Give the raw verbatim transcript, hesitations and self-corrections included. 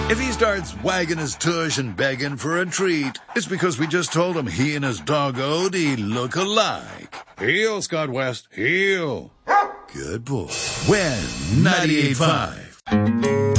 If he starts wagging his tush and begging for a treat, it's because we just told him he and his dog Odie look alike. Heel, Scott West, heel. Good boy. When ninety-eight point five.